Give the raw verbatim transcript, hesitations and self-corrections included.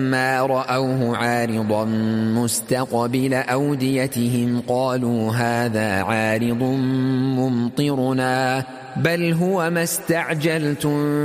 فلما رأوه عارضا مستقبل أوديتهم قالوا هذا عارض ممطرنا بل هو ما استعجلتم